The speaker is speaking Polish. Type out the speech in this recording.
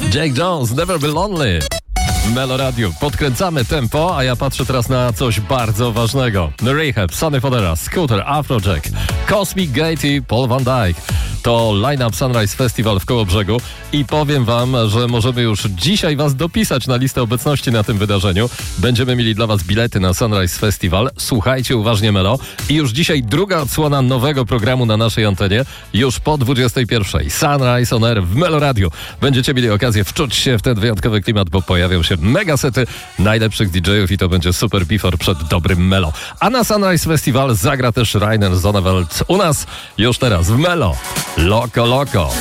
Jake Jones, Never Be Lonely. Melo Radio. Podkręcamy tempo, a ja patrzę teraz na coś bardzo ważnego. Rehab, Sonny Fodera, Scooter, Afrojack, Cosmic Gate i Paul Van Dyke. To line-up Sunrise Festival w Kołobrzegu i powiem wam, że możemy już dzisiaj was dopisać na listę obecności na tym wydarzeniu. Będziemy mieli dla was bilety na Sunrise Festival. Słuchajcie uważnie Melo. I już dzisiaj druga odsłona nowego programu na naszej antenie. Już po 21. Sunrise on Air w Melo Radio. Będziecie mieli okazję wczuć się w ten wyjątkowy klimat, bo pojawią się megasety najlepszych DJ-ów i to będzie super before przed dobrym Melo. A na Sunrise Festival zagra też Rainer Zonneveld u nas już teraz w Melo. Loco Loco.